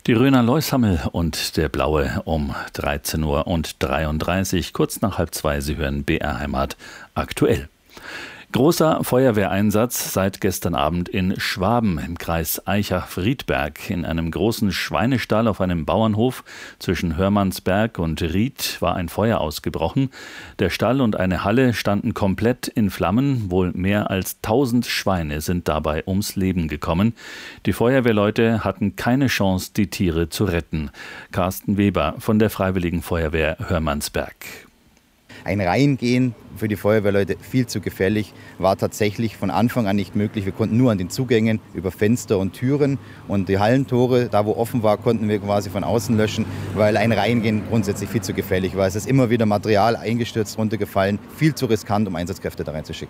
Die Röner Leushammel und der Blaue um 13:33 Uhr, kurz nach 13:30. Sie hören BR Heimat aktuell. Großer Feuerwehreinsatz seit gestern Abend in Schwaben im Kreis Aichach-Friedberg. In einem großen Schweinestall auf einem Bauernhof zwischen Hörmannsberg und Ried war ein Feuer ausgebrochen. Der Stall und eine Halle standen komplett in Flammen. Wohl mehr als 1000 Schweine sind dabei ums Leben gekommen. Die Feuerwehrleute hatten keine Chance, die Tiere zu retten. Carsten Weber von der Freiwilligen Feuerwehr Hörmannsberg. Ein Reingehen für die Feuerwehrleute viel zu gefährlich, war tatsächlich von Anfang an nicht möglich. Wir konnten nur an den Zugängen über Fenster und Türen und die Hallentore, da wo offen war, konnten wir quasi von außen löschen, weil ein Reingehen grundsätzlich viel zu gefährlich war. Es ist immer wieder Material eingestürzt, runtergefallen, viel zu riskant, um Einsatzkräfte da reinzuschicken.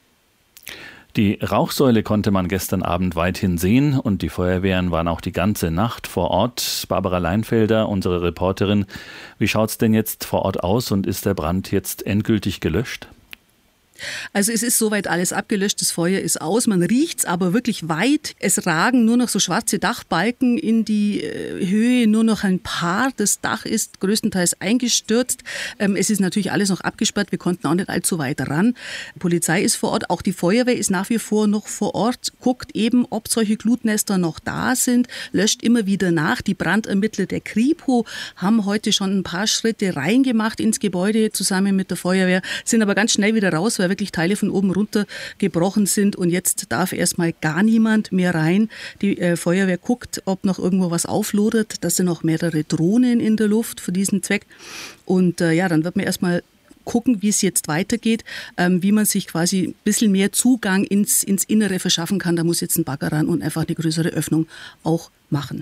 Die Rauchsäule konnte man gestern Abend weithin sehen und die Feuerwehren waren auch die ganze Nacht vor Ort. Barbara Leinfelder, unsere Reporterin, wie schaut es denn jetzt vor Ort aus und ist der Brand jetzt endgültig gelöscht? Also es ist soweit alles abgelöscht, das Feuer ist aus, man riecht's aber wirklich weit. Es ragen nur noch so schwarze Dachbalken in die Höhe, nur noch ein paar. Das Dach ist größtenteils eingestürzt. Es ist natürlich alles noch abgesperrt, wir konnten auch nicht allzu weit ran. Die Polizei ist vor Ort, auch die Feuerwehr ist nach wie vor noch vor Ort, guckt eben, ob solche Glutnester noch da sind, löscht immer wieder nach. Die Brandermittler der Kripo haben heute schon ein paar Schritte reingemacht ins Gebäude zusammen mit der Feuerwehr, sind aber ganz schnell wieder raus, weil wirklich Teile von oben runter gebrochen sind und jetzt darf erstmal gar niemand mehr rein. Die Feuerwehr guckt, ob noch irgendwo was auflodert. Das sind noch mehrere Drohnen in der Luft für diesen Zweck. Und dann wird man erstmal gucken, wie es jetzt weitergeht, wie man sich quasi ein bisschen mehr Zugang ins Innere verschaffen kann. Da muss jetzt ein Bagger ran und einfach eine größere Öffnung auch machen.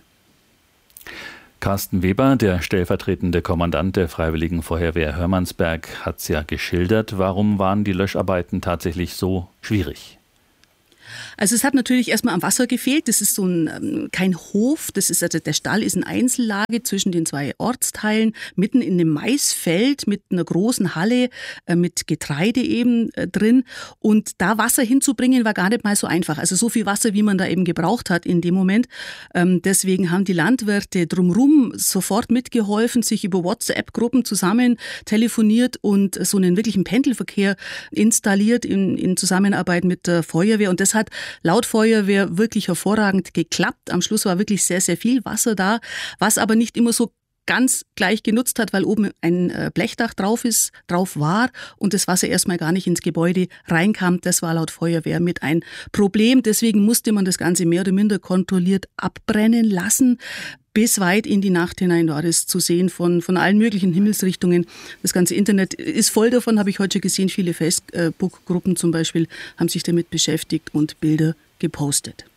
Carsten Weber, der stellvertretende Kommandant der Freiwilligen Feuerwehr Hörmannsberg, hat es ja geschildert. Warum waren die Löscharbeiten tatsächlich so schwierig? Also es hat natürlich erstmal am Wasser gefehlt. Das ist so kein Hof. Das ist also der Stall ist eine Einzellage zwischen den zwei Ortsteilen, mitten in einem Maisfeld mit einer großen Halle mit Getreide eben drin. Und da Wasser hinzubringen war gar nicht mal so einfach. Also so viel Wasser, wie man da eben gebraucht hat in dem Moment. Deswegen haben die Landwirte drumherum sofort mitgeholfen, sich über WhatsApp-Gruppen zusammen telefoniert und so einen wirklichen Pendelverkehr installiert in Zusammenarbeit mit der Feuerwehr. Und das hat laut Feuerwehr wirklich hervorragend geklappt. Am Schluss war wirklich sehr, sehr viel Wasser da, was aber nicht immer so ganz gleich genutzt hat, weil oben ein Blechdach drauf war und das Wasser erstmal gar nicht ins Gebäude reinkam. Das war laut Feuerwehr mit ein Problem. Deswegen musste man das Ganze mehr oder minder kontrolliert abbrennen lassen. Bis weit in die Nacht hinein war es zu sehen von allen möglichen Himmelsrichtungen. Das ganze Internet ist voll davon, habe ich heute schon gesehen. Viele Facebook-Gruppen zum Beispiel haben sich damit beschäftigt und Bilder gepostet.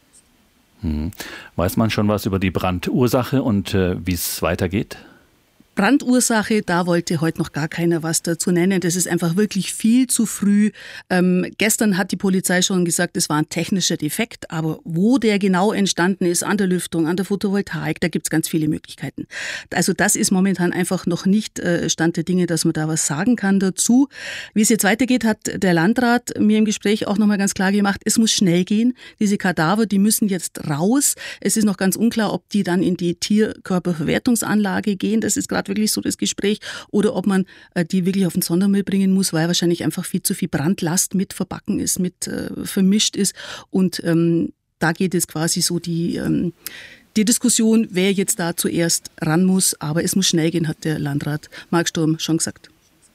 Weiß man schon was über die Brandursache und wie es weitergeht? Brandursache, da wollte heute noch gar keiner was dazu nennen. Das ist einfach wirklich viel zu früh. Gestern hat die Polizei schon gesagt, es war ein technischer Defekt, aber wo der genau entstanden ist, an der Lüftung, an der Photovoltaik, da gibt es ganz viele Möglichkeiten. Also das ist momentan einfach noch nicht Stand der Dinge, dass man da was sagen kann dazu. Wie es jetzt weitergeht, hat der Landrat mir im Gespräch auch nochmal ganz klar gemacht, es muss schnell gehen. Diese Kadaver, die müssen jetzt raus. Es ist noch ganz unklar, ob die dann in die Tierkörperverwertungsanlage gehen. Das ist gerade wirklich so das Gespräch, oder ob man die wirklich auf den Sondermüll bringen muss, weil wahrscheinlich einfach viel zu viel Brandlast mit verbacken ist, mit vermischt ist. Und da geht es quasi so die Diskussion, wer jetzt da zuerst ran muss. Aber es muss schnell gehen, hat der Landrat Marc Sturm schon gesagt.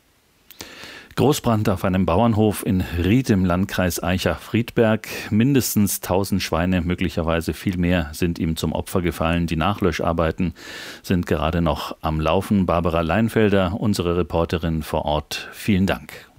Großbrand auf einem Bauernhof in Ried im Landkreis Aichach-Friedberg. Mindestens 1000 Schweine, möglicherweise viel mehr, sind ihm zum Opfer gefallen. Die Nachlöscharbeiten sind gerade noch am Laufen. Barbara Leinfelder, unsere Reporterin vor Ort, vielen Dank.